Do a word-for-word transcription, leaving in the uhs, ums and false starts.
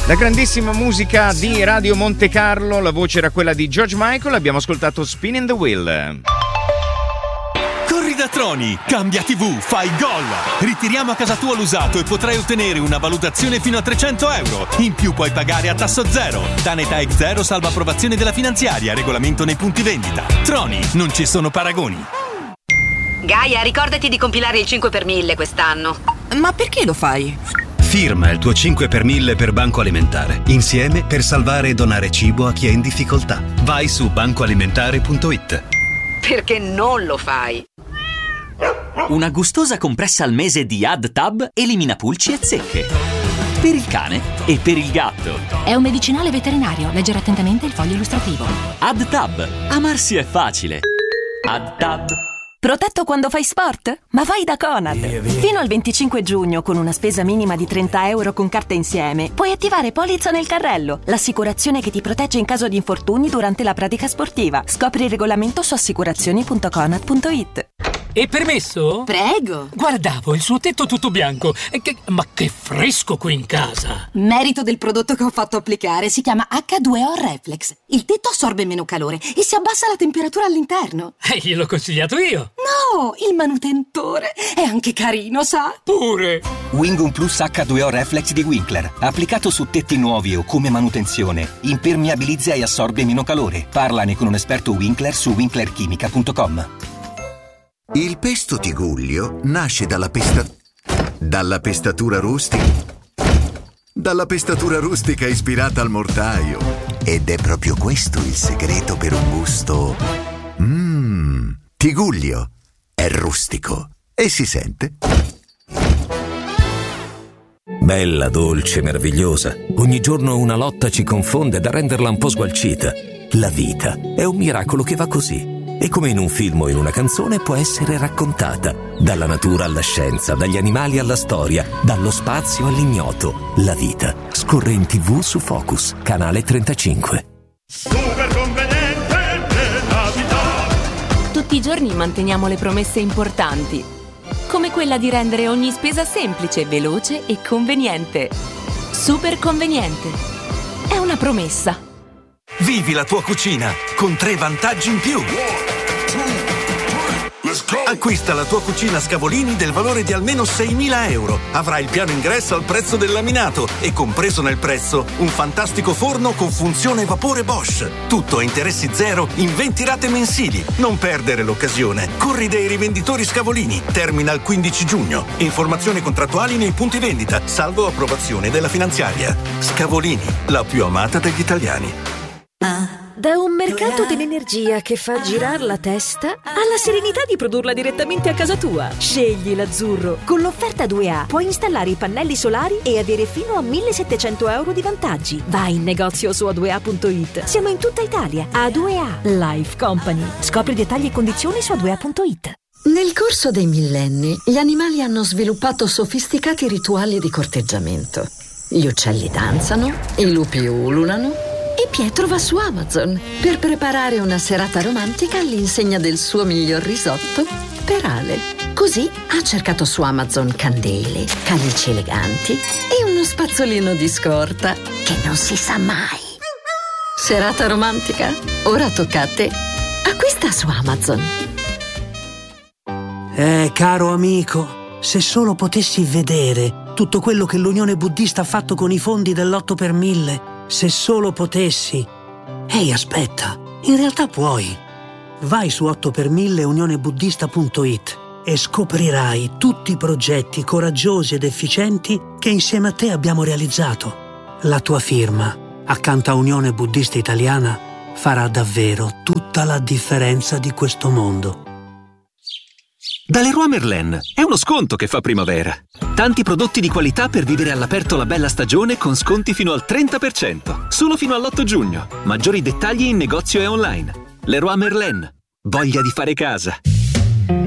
La grandissima musica di Radio Monte Carlo, la voce era quella di George Michael, abbiamo ascoltato Spinning the Wheel. Corri da Troni, cambia tivù, fai gol! Ritiriamo a casa tua l'usato e potrai ottenere una valutazione fino a trecento euro. In più puoi pagare a tasso zero. Tanetech zero salva approvazione della finanziaria, regolamento nei punti vendita. Troni, non ci sono paragoni. Gaia, ricordati di compilare il cinque per mille quest'anno. Ma perché lo fai? Firma il tuo cinque per mille per Banco Alimentare. Insieme per salvare e donare cibo a chi è in difficoltà. Vai su banco alimentare punto it. Perché non lo fai? Una gustosa compressa al mese di AdTab elimina pulci e zecche. Per il cane e per il gatto. È un medicinale veterinario. Leggere attentamente il foglio illustrativo. AdTab. Amarsi è facile. AdTab. Protetto quando fai sport? Ma vai da Conad! Fino al venticinque giugno, con una spesa minima di trenta euro con carta insieme, puoi attivare Polizza nel carrello, l'assicurazione che ti protegge in caso di infortuni durante la pratica sportiva. Scopri il regolamento su assicurazioni punto conad punto it. È permesso? Prego! Guardavo il suo tetto tutto bianco. E che, ma che fresco qui in casa! Merito del prodotto che ho fatto applicare, si chiama acca due o Reflex. Il tetto assorbe meno calore e si abbassa la temperatura all'interno. Eh, gliel'ho consigliato io! No, il manutentore è anche carino, sa? Pure! Wingum Plus acca due o Reflex di Winkler. Applicato su tetti nuovi o come manutenzione, impermeabilizza e assorbe meno calore. Parlane con un esperto Winkler su winkler chimica punto com. Il pesto Tigullio nasce dalla pesta... dalla pestatura rustica... dalla pestatura rustica ispirata al mortaio. Ed è proprio questo il segreto per un gusto... Mmm... Tigullio. È rustico. E si sente. Bella, dolce, meravigliosa. Ogni giorno una lotta ci confonde da renderla un po' sgualcita. La vita è un miracolo che va così. E come in un film o in una canzone può essere raccontata. Dalla natura alla scienza, dagli animali alla storia, dallo spazio all'ignoto. La vita scorre in tivù su Focus, canale trentacinque. Super conveniente nella vita. Tutti i giorni manteniamo le promesse importanti, come quella di rendere ogni spesa semplice, veloce e conveniente. Super conveniente. È una promessa. Vivi la tua cucina con tre vantaggi in più. Acquista la tua cucina Scavolini del valore di almeno seimila euro. Avrai il piano ingresso al prezzo del laminato e compreso nel prezzo un fantastico forno con funzione vapore Bosch. Tutto a interessi zero in venti rate mensili. Non perdere l'occasione. Corri dai rivenditori Scavolini. Termina il quindici giugno. Informazioni contrattuali nei punti vendita, salvo approvazione della finanziaria. Scavolini, la più amata degli italiani. Da un mercato dell'energia che fa girare la testa alla serenità di produrla direttamente a casa tua. Scegli l'Azzurro. Con l'offerta due A puoi installare i pannelli solari e avere fino a millesettecento euro di vantaggi. Vai in negozio su a due a punto it. Siamo in tutta Italia. A due A Life Company. Scopri dettagli e condizioni su a due a punto it. Nel corso dei millenni, gli animali hanno sviluppato sofisticati rituali di corteggiamento. Gli uccelli danzano, i lupi ululano. E Pietro va su Amazon per preparare una serata romantica all'insegna del suo miglior risotto per Ale. Così ha cercato su Amazon candele, camici eleganti e uno spazzolino di scorta che non si sa mai. Serata romantica? Ora tocca a te. Acquista su Amazon. Eh, caro amico, se solo potessi vedere tutto quello che l'Unione Buddista ha fatto con i fondi dell'otto per mille. Se solo potessi. Ehi, aspetta, in realtà puoi. Vai su otto per mille unione buddista punto it e scoprirai tutti i progetti coraggiosi ed efficienti che insieme a te abbiamo realizzato. La tua firma, accanto a Unione Buddista Italiana, farà davvero tutta la differenza di questo mondo. Da Leroy Merlin è uno sconto che fa primavera. Tanti prodotti di qualità per vivere all'aperto la bella stagione con sconti fino al trenta per cento. Solo fino all'otto giugno. Maggiori dettagli in negozio e online. Leroy Merlin. Voglia di fare casa.